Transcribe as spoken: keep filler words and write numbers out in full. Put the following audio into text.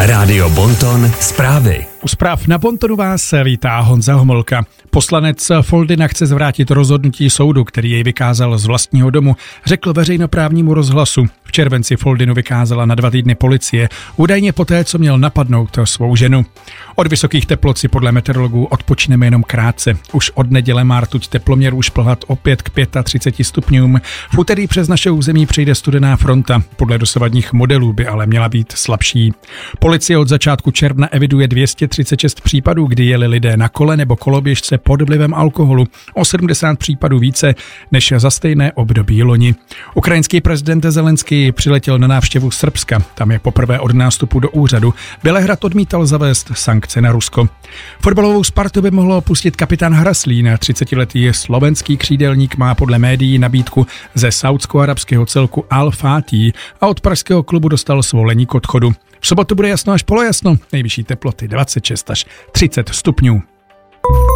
Rádio Bonton zprávy. U zpráv na Bontonu vás vítá Honza Homolka. Poslanec Foldyna chce zvrátit rozhodnutí soudu, který jej vykázal z vlastního domu, řekl veřejnoprávnímu rozhlasu. V červenci Foldynu vykázala na dva týdny policie, údajně poté, co měl napadnout svou ženu. Od vysokých teplot si podle meteorologů odpočineme jenom krátce. Už od neděle má rtuť teploměrů šplhat opět k třiceti pěti stupňům. V úterý přes naše území přijde studená fronta. Podle dosavadních modelů by ale měla být slabší. Policie od začátku června eviduje dvě stě třicet šest případů, kdy jeli lidé na kole nebo koloběžce pod vlivem alkoholu. O sedmdesát případů více než za stejné období loni. Ukrajinský prezident Zelenský přiletěl na návštěvu Srbska. Tam je poprvé od nástupu do úřadu. Bělehrad odmítal zavést sankce na Rusko. Fotbalovou Spartu by mohlo opustit kapitán Hraslín. třicetiletý slovenský křídelník má podle médií nabídku ze saúdsko-arabského celku Al Fatih a od pražského klubu dostal svolení k odchodu. V sobotu bude jasno až polojasno, nejvyšší teploty dvacet šest až třicet stupňů.